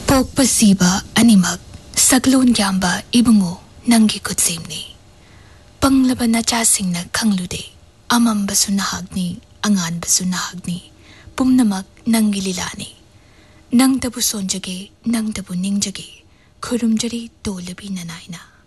पोक्पा सीबा अनिमक सकलोन ग्याम्बा इबुंगो नंगी खुदसेमनी पंगलबा नचासिंगना खंगलुदे अमंबसु नहागनी अंगानबसु नहागनी पुमनमक नंगी लीलानी नंगतबु सोंजगे नंगतबु निंगजगे खुरुमजरी तोलबी ननाइना।